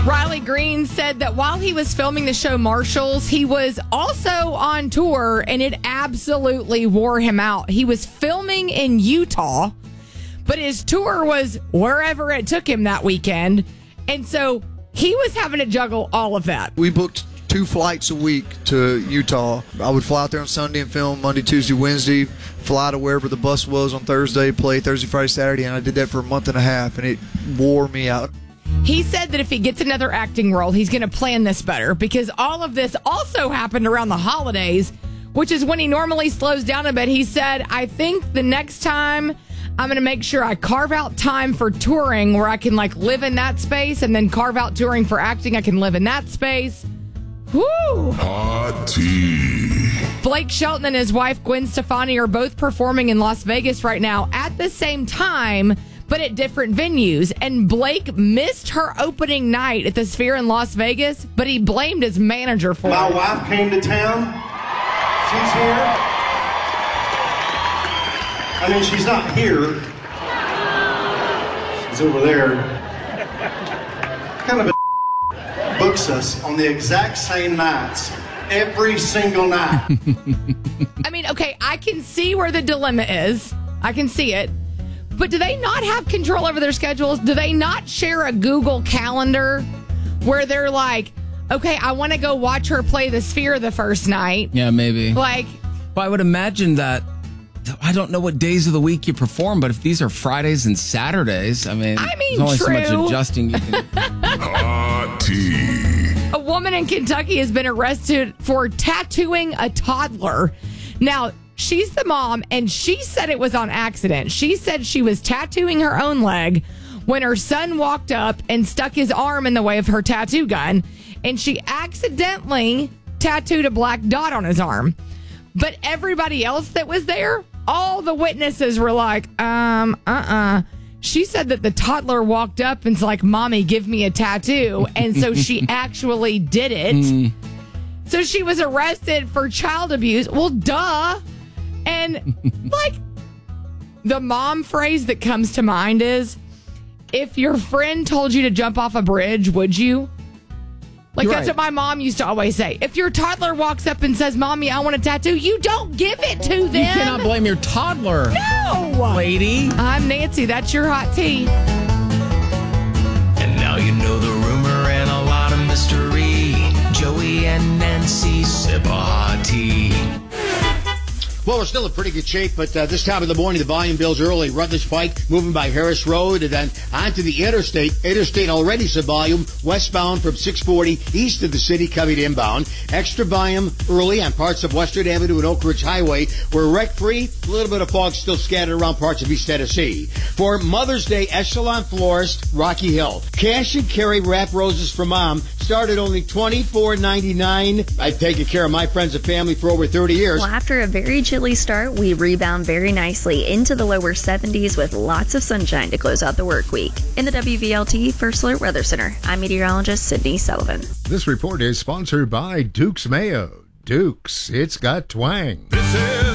Riley Green said that while he was filming the show Marshalls, he was also on tour, and it absolutely wore him out. He was filming in Utah, but his tour was wherever it took him that weekend. And so he was having to juggle all of that. We booked 2 flights a week to Utah. I would fly out there on Sunday and film Monday, Tuesday, Wednesday, fly to wherever the bus was on Thursday, play Thursday, Friday, Saturday, and I did that for a month and a half, and it wore me out. He said that if he gets another acting role, he's going to plan this better because all of this also happened around the holidays, which is when he normally slows down a bit. He said, I think the next time I'm going to make sure I carve out time for touring where I can live in that space, and then carve out touring for acting. I can live in that space. Woo! Hot tea. Blake Shelton and his wife Gwen Stefani are both performing in Las Vegas right now at the same time, but at different venues. And Blake missed her opening night at the Sphere in Las Vegas, but he blamed his manager for it. My wife came to town. She's here. I mean, she's not here. She's over there. Kind of a books us on the exact same nights every single night. I mean, okay, I can see where the dilemma is. I can see it. But do they not have control over their schedules? Do they not share a Google Calendar where they're like, okay, I want to go watch her play the Sphere the first night? Yeah, maybe. Well, I would imagine that. I don't know what days of the week you perform, but if these are Fridays and Saturdays, there's only so much adjusting you can. Hot tea. A woman in Kentucky has been arrested for tattooing a toddler. Now, she's the mom, and she said it was on accident. She said she was tattooing her own leg when her son walked up and stuck his arm in the way of her tattoo gun, and she accidentally tattooed a black dot on his arm. But everybody else that was there, all the witnesses were like, She said that the toddler walked up and's like, Mommy, give me a tattoo. And so she actually did it. So she was arrested for child abuse. Well, duh. And the mom phrase that comes to mind is, if your friend told you to jump off a bridge, would you? That's what my mom used to always say. If your toddler walks up and says, Mommy, I want a tattoo, you don't give it to them. You cannot blame your toddler. No. Lady. I'm Nancy. That's your hot tea. And now you know the rumor and a lot of mystery. Joey and Nancy sip a hot tea. Well, we're still in pretty good shape, but this time of the morning, the volume builds early. Rutledge Pike moving by Harris Road, and then onto the interstate. Interstate already some volume westbound from 640 east of the city coming inbound. Extra volume early on parts of Western Avenue and Oak Ridge Highway. We're wreck-free. A little bit of fog still scattered around parts of East Tennessee. For Mother's Day, Echelon Florist, Rocky Hill. Cash and carry wrap roses for Mom start at only $24.99. I've taken care of my friends and family for over 30 years. Well, after a very chilly start, we rebound very nicely into the lower 70s with lots of sunshine to close out the work week. In the WVLT First Alert Weather Center, I'm meteorologist Sydney Sullivan. This report is sponsored by Duke's Mayo. Duke's, it's got twang. This is